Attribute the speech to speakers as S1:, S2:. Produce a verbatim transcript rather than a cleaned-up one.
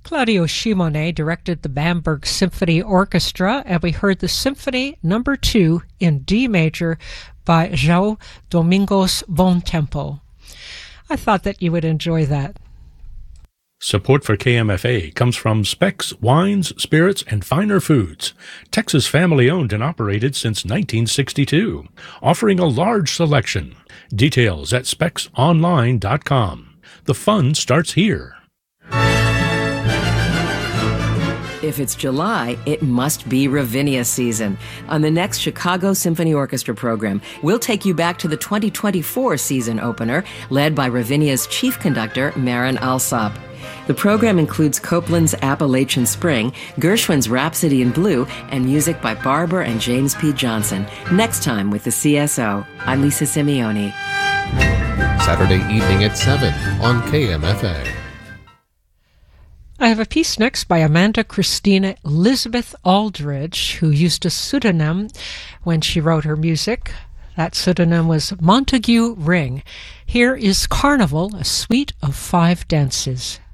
S1: Claudio Shimone directed the Bamberg Symphony Orchestra, and we heard the Symphony Number Two in D major by João Domingos Bontempo. I thought that you would enjoy that.
S2: Support for K M F A comes from Specs Wines, Spirits, and Finer Foods, Texas family-owned and operated since nineteen sixty-two, offering a large selection. Details at specs online dot com. The fun starts here.
S3: If it's July, it must be Ravinia season. On the next Chicago Symphony Orchestra program, we'll take you back to the twenty twenty-four season opener, led by Ravinia's chief conductor, Marin Alsop. The program includes Copland's Appalachian Spring, Gershwin's Rhapsody in Blue, and music by Barber and James P. Johnson. Next time with the C S O, I'm Lisa Simeone.
S4: Saturday evening at seven on K M F A.
S1: I have a piece next by Amanda Christina Elizabeth Aldridge, who used a pseudonym when she wrote her music. That pseudonym was Montague Ring. Here is Carnival, a suite of five dances.